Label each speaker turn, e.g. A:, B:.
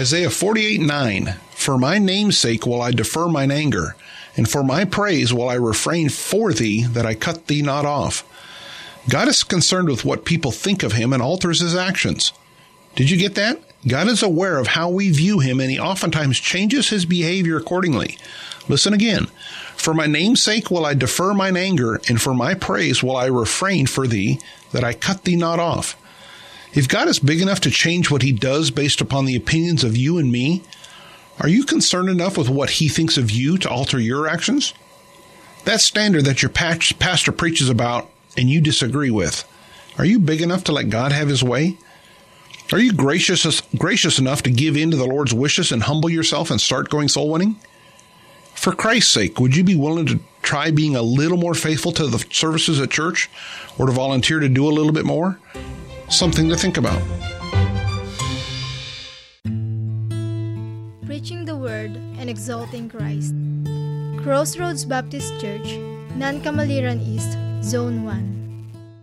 A: Isaiah 48:9, For my name's sake will I defer mine anger, and for my praise will I refrain for thee, that I cut thee not off. God is concerned with what people think of him and alters his actions. Did you get that? God is aware of how we view him, and he oftentimes changes his behavior accordingly. Listen again. For my name's sake will I defer mine anger, and for my praise will I refrain for thee, that I cut thee not off. If God is big enough to change what he does based upon the opinions of you and me, are you concerned enough with what he thinks of you to alter your actions? That standard that your pastor preaches about and you disagree with, are you big enough to let God have his way? Are you gracious enough to give in to the Lord's wishes and humble yourself and start going soul winning? For Christ's sake, would you be willing to try being a little more faithful to the services at church, or to volunteer to do a little bit more? Something to think about.
B: Preaching the Word and exalting Christ. Crossroads Baptist Church, Nancamaliran East, Zone 1.